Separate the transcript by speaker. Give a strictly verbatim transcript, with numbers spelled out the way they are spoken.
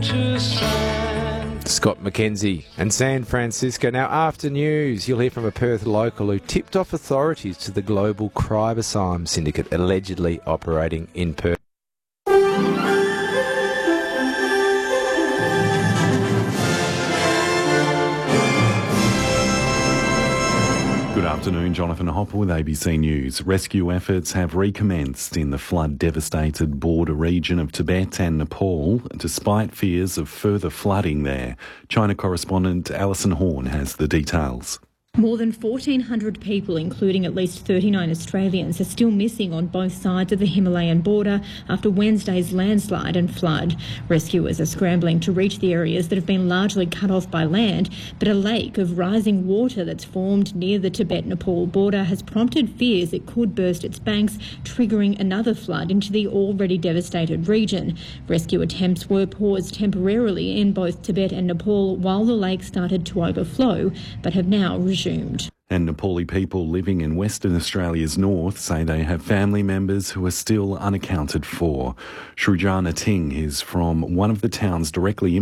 Speaker 1: to strand.
Speaker 2: Scott McKenzie and San Francisco. Now, after news, you'll hear from a Perth local who tipped off authorities to the global Cribosime syndicate allegedly operating in Perth.
Speaker 3: Good afternoon, Jonathan Hopper with A B C News. Rescue efforts have recommenced in the flood-devastated border region of Tibet and Nepal, despite fears of further flooding there. China correspondent Alison Horn has the details.
Speaker 4: More than fourteen hundred people, including at least thirty-nine Australians, are still missing on both sides of the Himalayan border after Wednesday's landslide and flood. Rescuers are scrambling to reach the areas that have been largely cut off by land, but a lake of rising water that's formed near the Tibet-Nepal border has prompted fears it could burst its banks, triggering another flood into the already devastated region. Rescue attempts were paused temporarily in both Tibet and Nepal while the lake started to overflow, but have now resumed.
Speaker 3: And Nepali people living in Western Australia's north say they have family members who are still unaccounted for. Shrujana Ting is from one of the towns directly